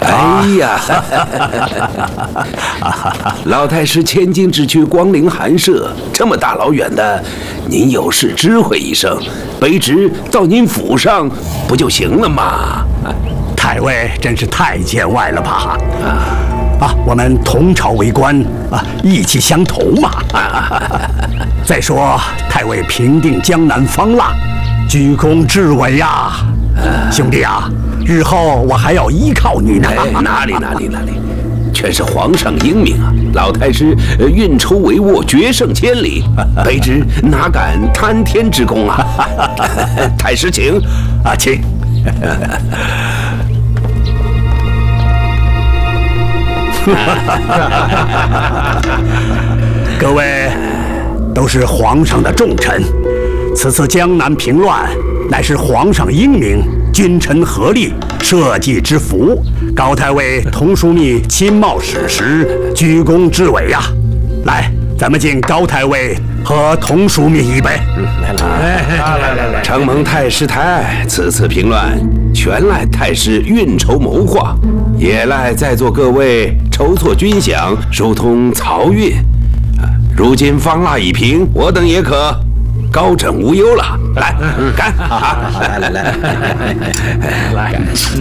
哎呀，老太师千金只去光临寒舍，这么大老远的，您有事知会一声，卑职到您府上不就行了吗？ 太尉真是太见外了吧？我们同朝为官意气相投嘛。再说太尉平定江南方腊，居功至伟呀，兄弟啊，日后我还要依靠你呢。 哪里，全是皇上英明啊！老太师运筹帷幄，决胜千里，卑职哪敢贪天之功啊！太师请请。各位都是皇上的重臣，此次江南平乱，乃是皇上英明，君臣合力社稷之福。高太尉童枢密亲冒矢石，居功至伟呀！来，咱们敬高太尉和童枢密一杯。 来，承蒙太师抬爱，此次平乱全赖太师运筹谋划，也赖在座各位筹措军饷，疏通漕运。如今方腊已平，我等也可高枕无忧了。来，干！来，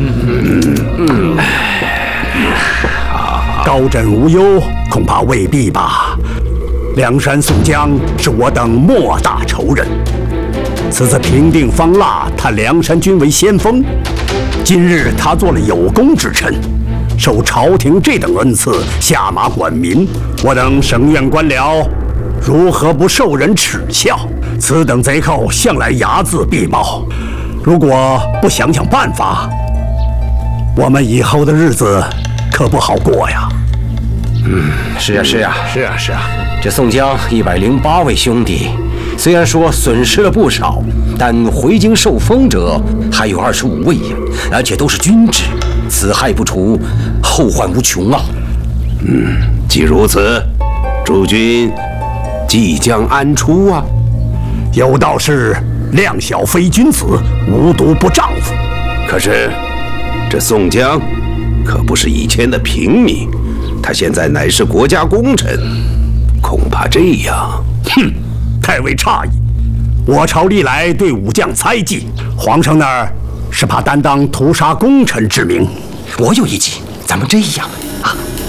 高枕无忧，恐怕未必吧。梁山宋江是我等莫大仇人，此次平定方腊，他梁山军为先锋。今日他做了有功之臣，受朝廷这等恩赐，下马管民，我等省院官僚如何不受人耻笑？此等贼寇向来睚眦必报，如果不想想办法，我们以后的日子可不好过呀。 是啊，这宋江108位兄弟，虽然说损失了不少，但回京受封者还有25位呀，而且都是军职，此害不除，后患无穷啊。 既如此，诸军即将安出啊。 有道是量小非君子，无毒不丈夫。 可是这宋江可不是以前的平民，他现在乃是国家功臣，恐怕这样。 太尉诧异，我朝历来对武将猜忌，皇上那儿是怕担当屠杀功臣之名。 我有一计，咱们这样